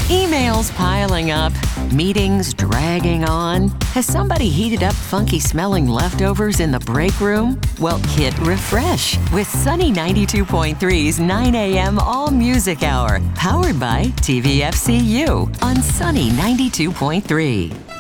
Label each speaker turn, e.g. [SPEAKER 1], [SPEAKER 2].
[SPEAKER 1] Emails piling up, meetings dragging on. Has somebody heated up funky smelling leftovers in the break room? Well, hit refresh with Sunny 92.3's 9 a.m. All Music Hour, powered by TVFCU on Sunny 92.3.